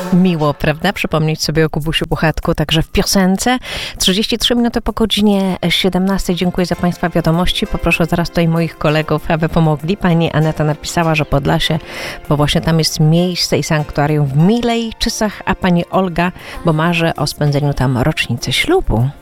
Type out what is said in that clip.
Miło, prawda? Przypomnieć sobie o Kubusiu Puchatku, także w piosence. 33 minuty po godzinie 17. Dziękuję za Państwa wiadomości. Poproszę zaraz tutaj moich kolegów, aby pomogli. Pani Aneta napisała, że Podlasie, bo właśnie tam jest miejsce i sanktuarium w Milejczysach, a pani Olga, bo marzy o spędzeniu tam rocznicy ślubu.